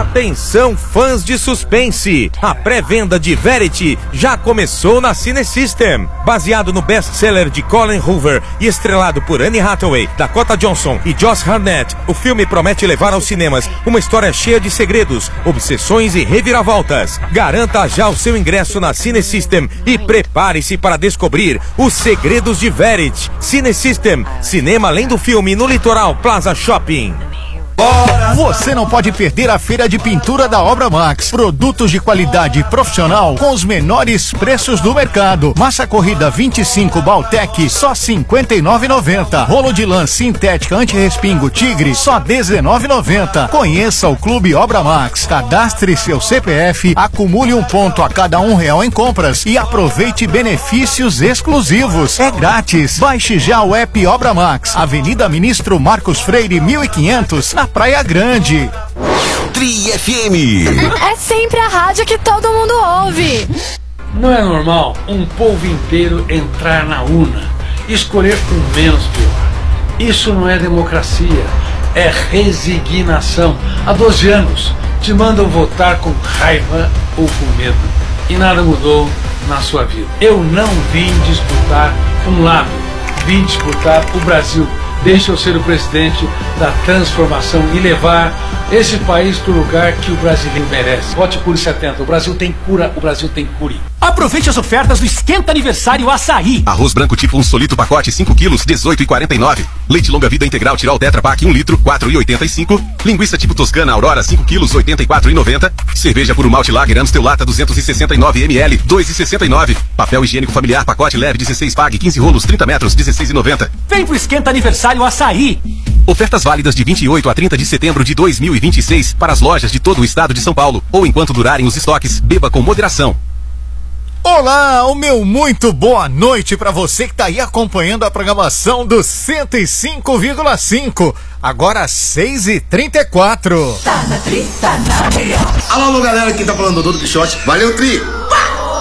Atenção, fãs de suspense! A pré-venda de Verity já começou na CineSystem. Baseado no best-seller de Colin Hoover e estrelado por Anne Hathaway, Dakota Johnson e Josh Hartnett, o filme promete levar aos cinemas uma história cheia de segredos, obsessões e reviravoltas. Garanta já o seu ingresso na CineSystem e prepare-se para descobrir os segredos de Verity. CineSystem, cinema além do filme no Litoral Plaza Shopping. Você não pode perder a feira de pintura da Obra Max. Produtos de qualidade profissional com os menores preços do mercado. Massa corrida 25 Baltec, só R$ 59,90. Rolo de lã sintética anti-respingo Tigre, só R$ 19,90. Conheça o Clube Obra Max. Cadastre seu CPF, acumule um ponto a cada R$1 em compras e aproveite benefícios exclusivos. É grátis. Baixe já o app Obra Max. Avenida Ministro Marcos Freire, 1500, na Praia Grande. Tri FM. É sempre a rádio que todo mundo ouve. Não é normal um povo inteiro entrar na urna e escolher o menos pior. Isso não é democracia, é resignação. Há 12 anos te mandam votar com raiva ou com medo e nada mudou na sua vida. Eu não vim disputar um lado, vim disputar o Brasil. Deixa eu ser o presidente da transformação e levar esse país para o lugar que o brasileiro merece. Vote Cure 70. O Brasil tem cura, o Brasil tem cure. Aproveite as ofertas do Esquenta Aniversário Açaí. Arroz branco tipo 1 solito pacote 5 quilos, 18,49. Leite longa vida integral Tirol Tetra Pak 1 litro, 4,85. Linguiça tipo Toscana Aurora 5 quilos, 84,90. Cerveja Puro Malte Lager Amstel Lata 269 ml, 2,69. Papel higiênico familiar pacote leve 16 Pag 15 rolos 30 metros, 16,90. Vem pro Esquenta Aniversário Açaí. Ofertas válidas de 28 a 30 de setembro de 2026 para as lojas de todo o estado de São Paulo ou enquanto durarem os estoques. Beba com moderação. Olá, o meu muito boa noite para você que tá aí acompanhando a programação do 105,5. Agora 6h34. Tá na Tri, tá na melhor. Alô, galera, aqui tá falando Dodô do Quixote. Valeu, Tri!